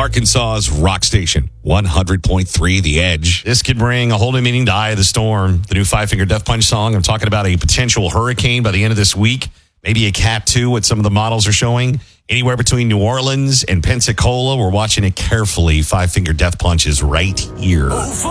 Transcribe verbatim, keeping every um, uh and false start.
Arkansas's rock station, one hundred point three The Edge. This could bring a whole new meaning to Eye of the Storm, the new Five Finger Death Punch song. I'm talking about a potential hurricane by the end of this week, maybe a Cat two, what some of the models are showing. Anywhere between New Orleans and Pensacola, we're watching it carefully. Five Finger Death Punch is right here.